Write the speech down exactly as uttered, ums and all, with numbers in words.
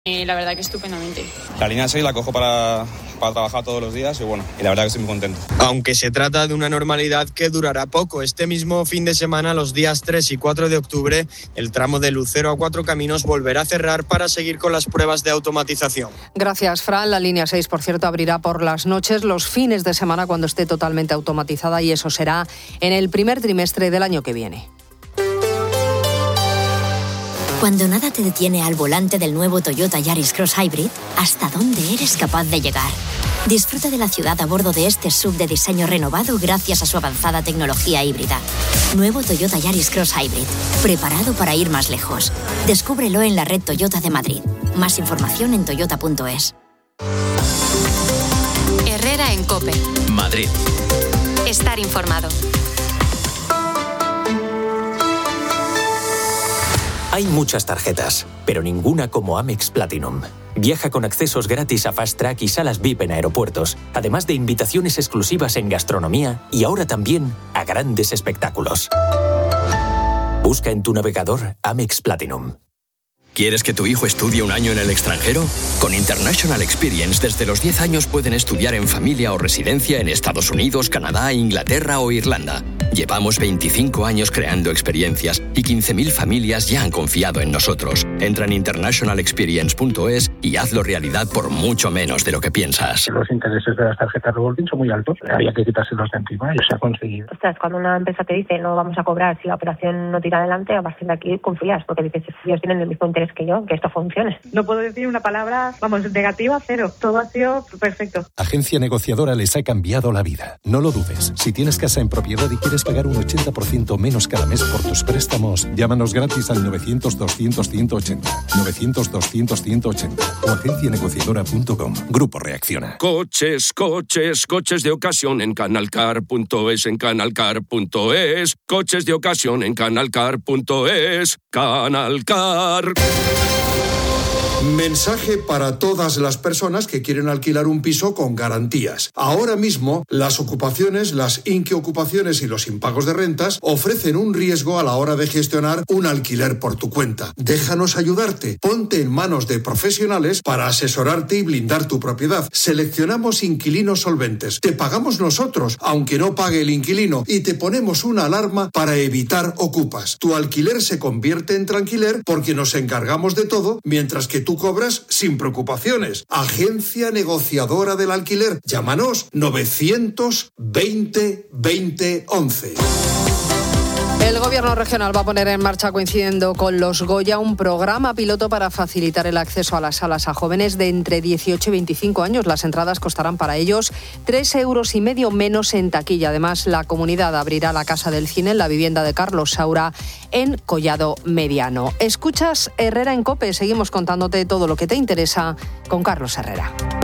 Eh, la verdad que estupendamente. La línea seis la cojo para, para trabajar todos los días y bueno, y la verdad que estoy muy contento. Aunque se trata de una normalidad que durará poco, este mismo fin de semana, los días tres y cuatro de octubre, el tramo de Lucero a Cuatro Caminos volverá a cerrar para seguir con las pruebas de automatización. Gracias, Fran. La línea seis, por cierto, abrirá por las noches los fines de semana cuando esté totalmente automatizada y eso será en el primer trimestre del año que viene. Cuando nada te detiene al volante del nuevo Toyota Yaris Cross Hybrid, ¿hasta dónde eres capaz de llegar? Disfruta de la ciudad a bordo de este S U V de diseño renovado gracias a su avanzada tecnología híbrida. Nuevo Toyota Yaris Cross Hybrid, preparado para ir más lejos. Descúbrelo en la red Toyota de Madrid. Más información en toyota punto es. Herrera en COPE. Madrid. Estar informado. Hay muchas tarjetas, pero ninguna como Amex Platinum. Viaja con accesos gratis a Fast Track y salas V I P en aeropuertos, además de invitaciones exclusivas en gastronomía y ahora también a grandes espectáculos. Busca en tu navegador Amex Platinum. ¿Quieres que tu hijo estudie un año en el extranjero? Con International Experience, desde los diez años pueden estudiar en familia o residencia en Estados Unidos, Canadá, Inglaterra o Irlanda. Llevamos veinticinco años creando experiencias y quince mil familias ya han confiado en nosotros. Entra en international experience punto es y hazlo realidad por mucho menos de lo que piensas. Los intereses de las tarjetas revolving son muy altos. Había que quitárselos de encima y se ha conseguido. Ostras, cuando una empresa te dice no vamos a cobrar si la operación no tira adelante, a partir de aquí confías, porque dices, ellos tienen el mismo interés que yo, que esto funcione. No puedo decir una palabra, vamos, negativa, cero. Todo ha sido perfecto. Agencia Negociadora les ha cambiado la vida. No lo dudes. Si tienes casa en propiedad y quieres pagar un ochenta por ciento menos cada mes por tus préstamos, llámanos gratis al novecientos, doscientos, ciento ochenta. novecientos, doscientos, ciento ochenta. O agencia negociadora punto com. Grupo Reacciona. Coches, coches, coches de ocasión en canalcar punto es, en canalcar punto es. Coches de ocasión en canalcar punto es. Canalcar. Mensaje para todas las personas que quieren alquilar un piso con garantías. Ahora mismo, las ocupaciones, las inqueocupaciones y los impagos de rentas ofrecen un riesgo a la hora de gestionar un alquiler por tu cuenta. Déjanos ayudarte. Ponte en manos de profesionales para asesorarte y blindar tu propiedad. Seleccionamos inquilinos solventes. Te pagamos nosotros, aunque no pague el inquilino, y te ponemos una alarma para evitar ocupas. Tu alquiler se convierte en tranquiler porque nos encargamos de todo, mientras que tú Tú cobras sin preocupaciones. Agencia Negociadora del Alquiler. Llámanos novecientos veinte veinte once. El Gobierno regional va a poner en marcha, coincidiendo con los Goya, un programa piloto para facilitar el acceso a las salas a jóvenes de entre dieciocho y veinticinco años. Las entradas costarán para ellos tres euros y medio menos en taquilla. Además, la comunidad abrirá la Casa del Cine en la vivienda de Carlos Saura en Collado Mediano. Escuchas Herrera en COPE. Seguimos contándote todo lo que te interesa con Carlos Herrera.